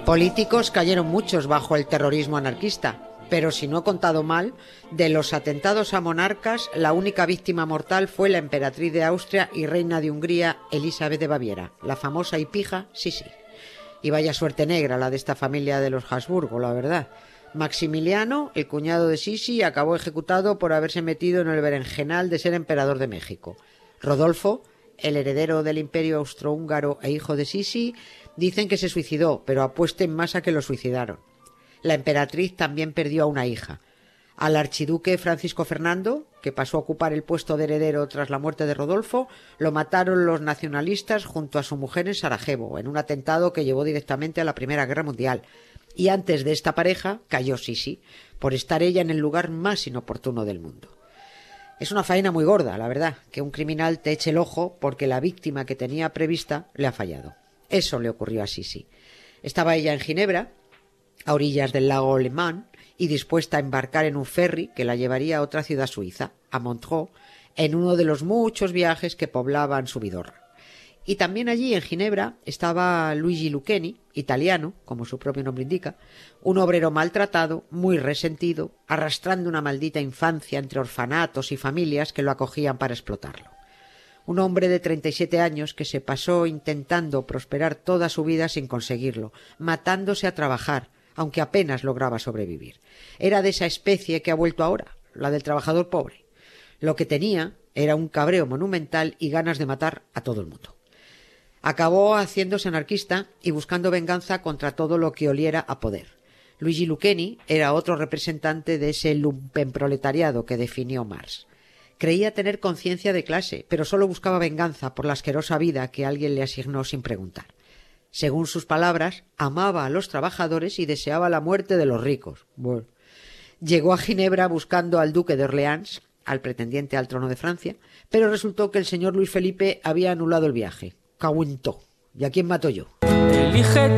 Políticos cayeron muchos bajo el terrorismo anarquista, pero si no he contado mal, de los atentados a monarcas, la única víctima mortal fue la emperatriz de Austria y reina de Hungría, Elizabeth de Baviera, la famosa y pija Sisi. Y vaya suerte negra la de esta familia de los Habsburgo, la verdad. Maximiliano, el cuñado de Sisi, acabó ejecutado por haberse metido en el berenjenal de ser emperador de México. Rodolfo, el heredero del imperio austrohúngaro e hijo de Sisi, dicen que se suicidó, pero apuesten más a que lo suicidaron. La emperatriz también perdió a una hija. Al archiduque Francisco Fernando, que pasó a ocupar el puesto de heredero tras la muerte de Rodolfo, lo mataron los nacionalistas junto a su mujer en Sarajevo, en un atentado que llevó directamente a la Primera Guerra Mundial. Y antes de esta pareja cayó Sisi, por estar ella en el lugar más inoportuno del mundo. Es una faena muy gorda, la verdad, que un criminal te eche el ojo porque la víctima que tenía prevista le ha fallado. Eso le ocurrió a Sisi. Estaba ella en Ginebra, a orillas del lago Le Mans, y dispuesta a embarcar en un ferry que la llevaría a otra ciudad suiza, a Montreux, en uno de los muchos viajes que poblaban su vidorra. Y también allí, en Ginebra, estaba Luigi Lucchini, italiano, como su propio nombre indica, un obrero maltratado, muy resentido, arrastrando una maldita infancia entre orfanatos y familias que lo acogían para explotarlo. Un hombre de 37 años que se pasó intentando prosperar toda su vida sin conseguirlo, matándose a trabajar, aunque apenas lograba sobrevivir. Era de esa especie que ha vuelto ahora, la del trabajador pobre. Lo que tenía era un cabreo monumental y ganas de matar a todo el mundo. Acabó haciéndose anarquista y buscando venganza contra todo lo que oliera a poder. Luigi Lucchini era otro representante de ese lumpenproletariado que definió Marx. Creía tener conciencia de clase, pero solo buscaba venganza por la asquerosa vida que alguien le asignó sin preguntar. Según sus palabras, amaba a los trabajadores y deseaba la muerte de los ricos. Bueno. Llegó a Ginebra buscando al duque de Orleans, al pretendiente al trono de Francia, pero resultó que el señor Luis Felipe había anulado el viaje. Cago en to. ¿Y a quién mato yo? Elige